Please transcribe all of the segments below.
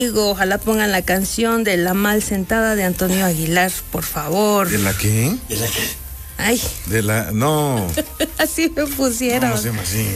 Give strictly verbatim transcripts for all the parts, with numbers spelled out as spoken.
Ojalá pongan la canción de La Mal Sentada de Antonio Aguilar, por favor. ¿De la qué? ¿De la qué? Ay. De la... No. Así me pusieron. No, se llama así.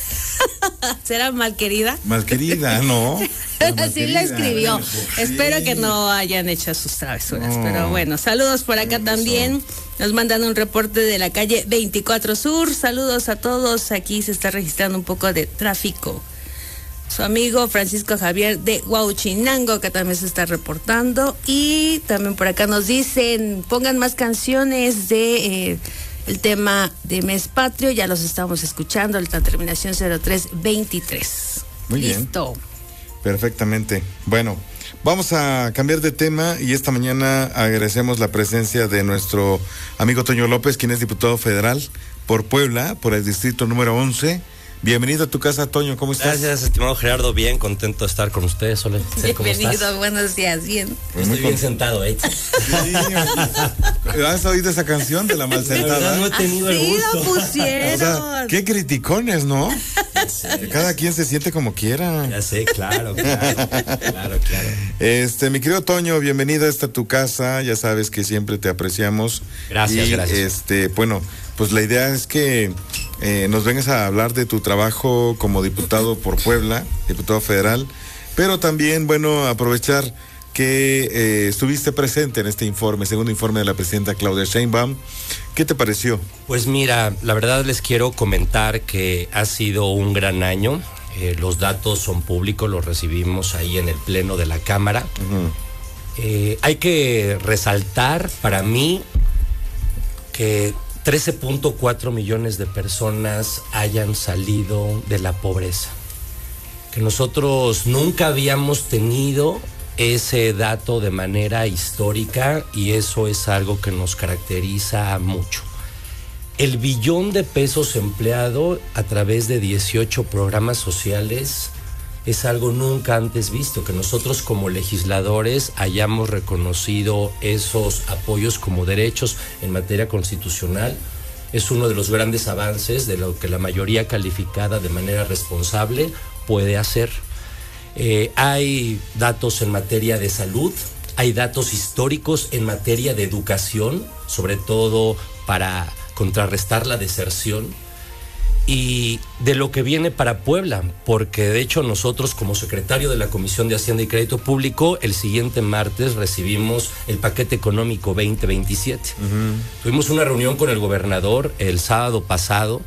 ¿Será Malquerida? Malquerida, no. Así la escribió. Espero que no hayan hecho sus travesuras. No. Pero bueno, saludos por acá también. Nos mandan un reporte de la calle veinticuatro Sur. Saludos a todos. Aquí se está registrando un poco de tráfico. Su amigo Francisco Javier de Huauchinango, que también se está reportando. Y también por acá nos dicen, pongan más canciones de eh, el tema de Mes Patrio. Ya los estamos escuchando, la terminación cero tres veintitrés. Muy Listo. bien. Perfectamente. Bueno, vamos a cambiar de tema y esta mañana agradecemos la presencia de nuestro amigo Toño López, quien es diputado federal por Puebla, por el distrito número once. Bienvenido a tu casa, Toño, ¿cómo estás? Gracias, estimado Gerardo, bien, contento de estar con ustedes. Sole, bienvenido, buenos días, bien. Pues estoy bien sentado, ¿eh? Sí, ¿has oído esa canción de La Mal Sentada? No he tenido Así el gusto. lo pusieron. O sea, qué criticones, ¿no? Ya sé, Cada quien se siente como quiera. Ya sé, claro, claro, claro, claro. Este, mi querido Toño, bienvenido a esta tu casa, ya sabes que siempre te apreciamos. Gracias, y, gracias. Este, bueno, pues la idea es que eh, nos vengas a hablar de tu trabajo como diputado por Puebla, diputado federal, pero también, bueno, aprovechar que eh, estuviste presente en este informe, segundo informe de la presidenta Claudia Sheinbaum. ¿Qué te pareció? Pues mira, la verdad les quiero comentar que ha sido un gran año. Eh, los datos son públicos, los recibimos ahí en el pleno de la Cámara. Uh-huh. Eh, hay que resaltar para mí que trece punto cuatro millones de personas hayan salido de la pobreza. Que nosotros nunca habíamos tenido ese dato de manera histórica y eso es algo que nos caracteriza mucho. El billón de pesos empleado a través de dieciocho programas sociales es algo nunca antes visto, que nosotros como legisladores hayamos reconocido esos apoyos como derechos en materia constitucional. Es uno de los grandes avances de lo que la mayoría calificada de manera responsable puede hacer. Eh, hay datos en materia de salud, hay datos históricos en materia de educación, sobre todo para contrarrestar la deserción, y de lo que viene para Puebla, porque de hecho nosotros como secretario de la Comisión de Hacienda y Crédito Público, el siguiente martes recibimos el paquete económico veinte veintisiete. Uh-huh. Tuvimos una reunión con el gobernador el sábado pasado,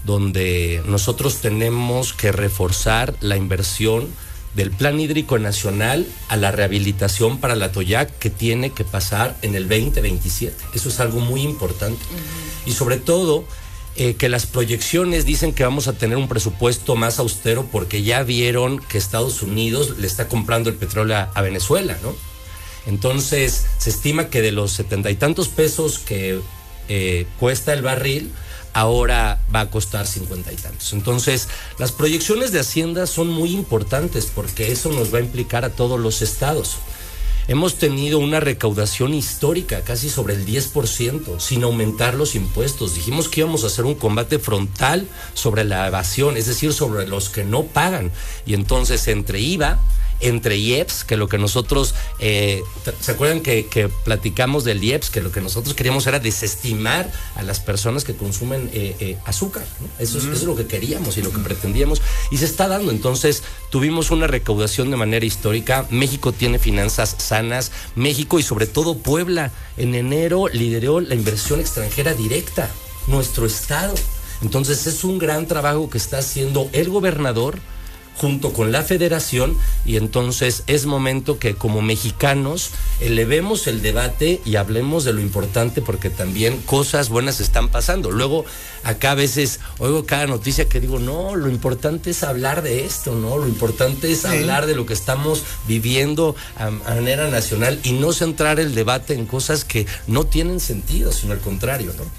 donde nosotros tenemos que reforzar la inversión del Plan Hídrico Nacional a la rehabilitación para la Toyac, que tiene que pasar en el veinte veintisiete. Eso es algo muy importante. Uh-huh. Y sobre todo, eh, que las proyecciones dicen que vamos a tener un presupuesto más austero porque ya vieron que Estados Unidos le está comprando el petróleo a, a Venezuela, ¿no? Entonces, se estima que de los setenta y tantos pesos que eh, cuesta el barril, ahora va a costar cincuenta y tantos. Entonces, las proyecciones de Hacienda son muy importantes porque eso nos va a implicar a todos los estados. Hemos tenido una recaudación histórica, casi sobre el diez por ciento, sin aumentar los impuestos. Dijimos que íbamos a hacer un combate frontal sobre la evasión, es decir, sobre los que no pagan. Y entonces, entre I V A, entre I E P S, que lo que nosotros, eh, ¿se acuerdan que, que platicamos del I E P S? Que lo que nosotros queríamos era desestimar a las personas que consumen eh, eh, azúcar, ¿no? Eso, mm. es, eso es lo que queríamos y lo que pretendíamos, y se está dando. Entonces, tuvimos una recaudación de manera histórica. México tiene finanzas sanas. México y sobre todo Puebla, en enero lideró la inversión extranjera directa, nuestro estado. Entonces, es un gran trabajo que está haciendo el gobernador junto con la federación, y entonces es momento que como mexicanos elevemos el debate y hablemos de lo importante, porque también cosas buenas están pasando. Luego acá a veces oigo cada noticia que digo, no, lo importante es hablar de esto, ¿no? Lo importante es sí. hablar de lo que estamos viviendo a manera nacional y no centrar el debate en cosas que no tienen sentido, sino al contrario, ¿no?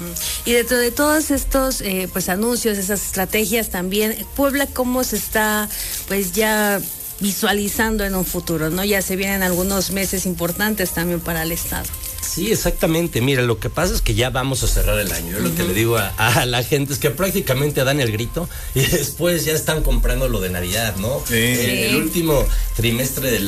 Y dentro de todos estos eh, pues anuncios, esas estrategias también, Puebla, ¿cómo se está pues ya visualizando en un futuro, ¿no? Ya se vienen algunos meses importantes también para el estado. Sí, exactamente. Mira, lo que pasa es que ya vamos a cerrar el año. Yo uh-huh. lo que le digo a, a la gente es que prácticamente dan el grito y después ya están comprando lo de Navidad, ¿no? Sí. En el último trimestre del